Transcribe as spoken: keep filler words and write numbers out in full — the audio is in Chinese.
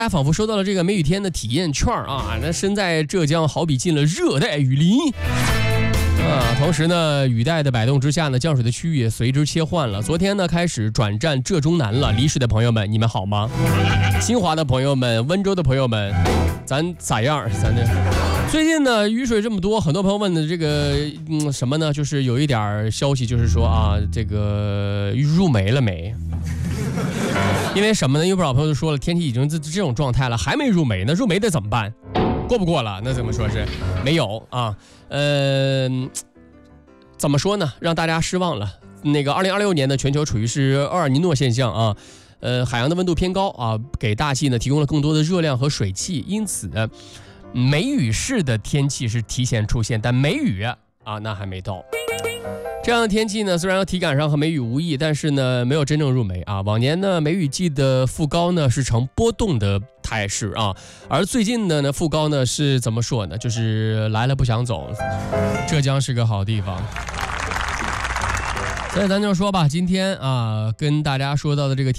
大家仿佛收到了这个梅雨天的体验券啊！那身在浙江，好比进了热带雨林啊。同时呢，雨带的摆动之下呢，降水的区域也随之切换了。昨天呢，开始转战浙中南了。离水的朋友们，你们好吗？新华的朋友们，温州的朋友们，咱咋样？咱这最近呢，雨水这么多，很多朋友问的这个嗯什么呢？就是有一点消息，就是说啊，这个入梅了没？因为什么呢？因为不少朋友都说了，天气已经这这种状态了，还没入梅呢，入梅得怎么办？过不过了？那怎么说是没有啊？呃，怎么说呢？让大家失望了。那个二零二六年呢，全球处于是厄尔尼诺现象啊，呃，海洋的温度偏高啊，给大气呢提供了更多的热量和水汽，因此呢，梅雨式的天气是提前出现，但梅雨啊那还没到。这样的天气呢，虽然和体感上和梅雨无异，但是呢，没有真正入梅啊。往年呢，梅雨季的副高呢是呈波动的态势啊，而最近的呢，副高呢是怎么说呢？就是来了不想走。浙江是个好地方，所以咱就说吧，今天啊，跟大家说到的这个天。